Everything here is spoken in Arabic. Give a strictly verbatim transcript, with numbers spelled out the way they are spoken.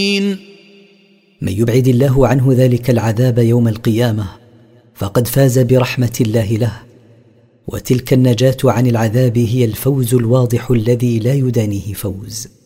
من يبعد الله عنه ذلك العذاب يوم القيامة فقد فاز برحمة الله له، وتلك النجاة عن العذاب هي الفوز الواضح الذي لا يدانيه فوز.